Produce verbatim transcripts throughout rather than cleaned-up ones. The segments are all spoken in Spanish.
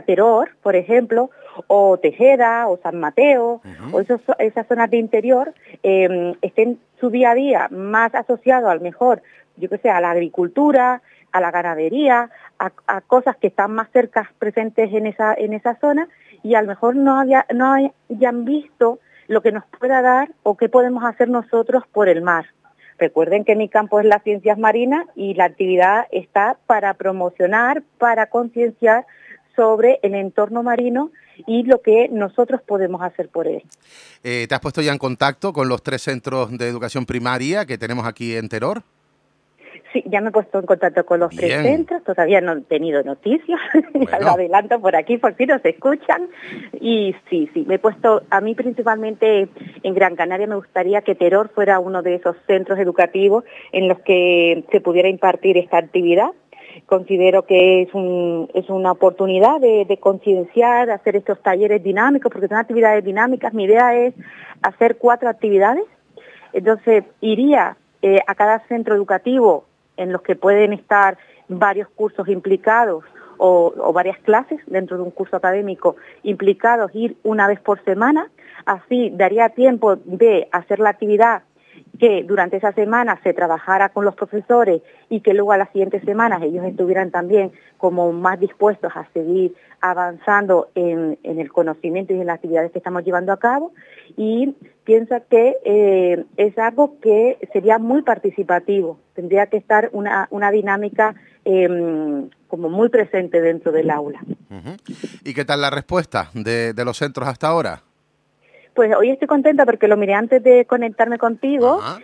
Teror, por ejemplo, o Tejeda, o San Mateo, uh-huh. o esos, esas zonas de interior, eh, estén su día a día más asociado al mejor, yo que sé, a la agricultura, a la ganadería, a, a cosas que están más cerca presentes en esa en esa zona, y a lo mejor no, había, no hayan visto lo que nos pueda dar o qué podemos hacer nosotros por el mar. Recuerden que mi campo es las ciencias marinas y la actividad está para promocionar, para concienciar sobre el entorno marino y lo que nosotros podemos hacer por él. Eh, ¿Te has puesto ya en contacto con los tres centros de educación primaria que tenemos aquí en Teror? Sí, ya me he puesto en contacto con los Bien. tres centros, todavía no he tenido noticias, Bueno. ya lo adelanto por aquí por si nos escuchan, y sí, sí, me he puesto, a mí principalmente en Gran Canaria me gustaría que Teror fuera uno de esos centros educativos en los que se pudiera impartir esta actividad. Considero que es un es una oportunidad de, de concienciar, de hacer estos talleres dinámicos, porque son actividades dinámicas. Mi idea es hacer cuatro actividades, entonces iría eh, a cada centro educativo en los que pueden estar varios cursos implicados o, o varias clases dentro de un curso académico implicados, ir una vez por semana, así daría tiempo de hacer la actividad que durante esa semana se trabajara con los profesores y que luego a las siguientes semanas ellos estuvieran también como más dispuestos a seguir avanzando en, en el conocimiento y en las actividades que estamos llevando a cabo, y piensa que eh, es algo que sería muy participativo, tendría que estar una, una dinámica eh, como muy presente dentro del aula. Uh-huh. ¿Y qué tal la respuesta de, de los centros hasta ahora? Pues hoy estoy contenta porque lo miré antes de conectarme contigo. Ajá.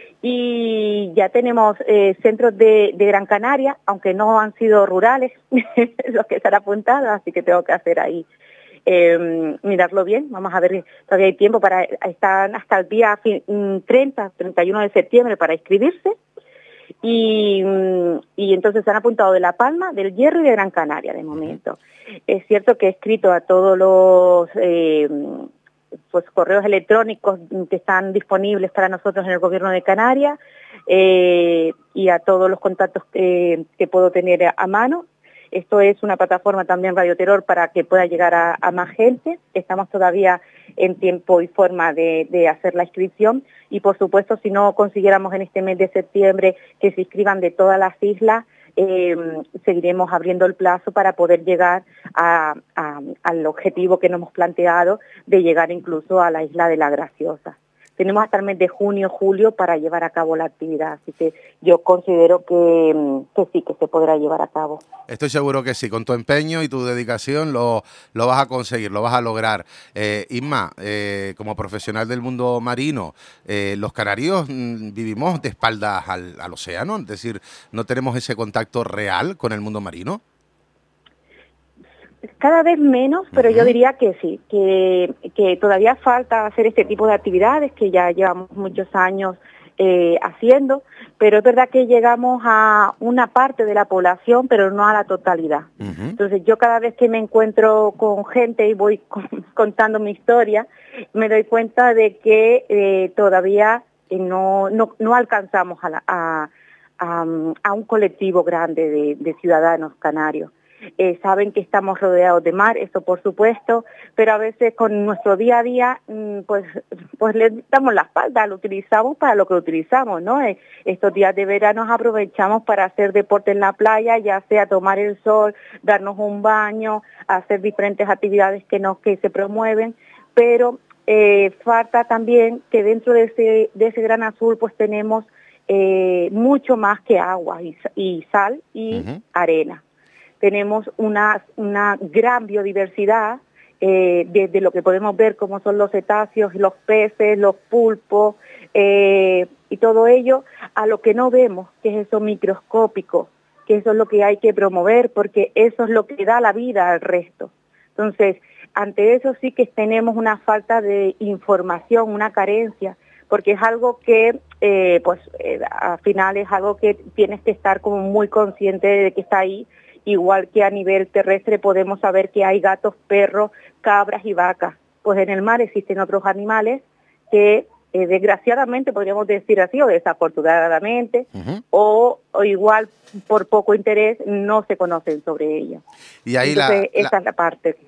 Y ya tenemos eh, centros de, de Gran Canaria, aunque no han sido rurales los que se han apuntado, así que tengo que hacer ahí eh, mirarlo bien. Vamos a ver, todavía hay tiempo para estar hasta el día treinta, treinta y uno de septiembre para inscribirse. Y, y entonces se han apuntado de La Palma, del Hierro y de Gran Canaria de momento. Es cierto que he escrito a todos los Eh, pues correos electrónicos que están disponibles para nosotros en el Gobierno de Canarias eh, y a todos los contactos que, que puedo tener a, a mano. Esto es una plataforma también Radio Teror para que pueda llegar a, a más gente. Estamos todavía en tiempo y forma de, de hacer la inscripción, y por supuesto si no consiguiéramos en este mes de septiembre que se inscriban de todas las islas, Eh, seguiremos abriendo el plazo para poder llegar a, a, al objetivo que nos hemos planteado de llegar incluso a la isla de La Graciosa. Tenemos hasta el mes de junio, julio para llevar a cabo la actividad, así que yo considero que, que sí, que se podrá llevar a cabo. Estoy seguro que sí, con tu empeño y tu dedicación lo, lo vas a conseguir, lo vas a lograr. Eh, Isma, eh, como profesional del mundo marino, eh, los canarios mmm, vivimos de espaldas al, al océano, es decir, no tenemos ese contacto real con el mundo marino. Cada vez menos, pero uh-huh. yo diría que sí, que, que todavía falta hacer este tipo de actividades que ya llevamos muchos años eh, haciendo, pero es verdad que llegamos a una parte de la población, pero no a la totalidad. Uh-huh. Entonces yo cada vez que me encuentro con gente y voy con, contando mi historia, me doy cuenta de que eh, todavía no, no, no alcanzamos a, la, a, a, a un colectivo grande de, de ciudadanos canarios. Eh, saben que estamos rodeados de mar, eso por supuesto, pero a veces con nuestro día a día pues pues le damos la espalda, lo utilizamos para lo que lo utilizamos, ¿no? Eh, estos días de verano aprovechamos para hacer deporte en la playa, ya sea tomar el sol, darnos un baño, hacer diferentes actividades que nos que se promueven, pero eh, falta también que dentro de ese de ese gran azul pues tenemos eh, mucho más que agua y, y sal y uh-huh. arena. Tenemos una, una gran biodiversidad, eh, desde lo que podemos ver como son los cetáceos, los peces, los pulpos, eh, y todo ello, a lo que no vemos, que es eso microscópico, que eso es lo que hay que promover, porque eso es lo que da la vida al resto. Entonces, ante eso sí que tenemos una falta de información, una carencia, porque es algo que, eh, pues, eh, al final es algo que tienes que estar como muy consciente de que está ahí. Igual que a nivel terrestre podemos saber que hay gatos, perros, cabras y vacas. Pues en el mar existen otros animales que eh, desgraciadamente podríamos decir así, o desafortunadamente, uh-huh. o, o igual por poco interés no se conocen sobre ellas. Y ahí Entonces, la, esa la, es la parte.